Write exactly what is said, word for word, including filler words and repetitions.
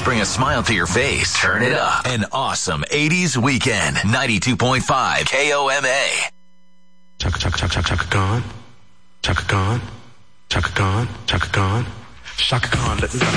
bring a smile to your face. Turn it up. An awesome eighties weekend. ninety-two point five K O M A. Chaka, chaka, chaka, chaka, chaka Khan. Chaka Khan. Chaka Khan. Chaka Khan. Chaka Khan. Let me